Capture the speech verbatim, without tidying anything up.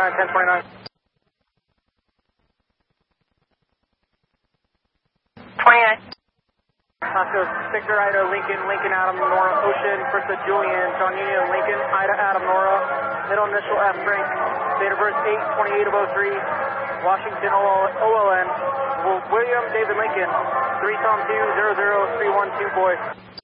twenty-nine, ten twenty-nine. twenty-nine. Oscar, Victor, Ida, Lincoln, Lincoln, Adam, Nora, Ocean, Krista, Julian, John Union, Lincoln, Ida, Adam, Nora, middle initial F, Frank, date of birth eight twenty-eight of oh three, Washington, O L N, William David Lincoln, three Tom two zero zero three one two, boy.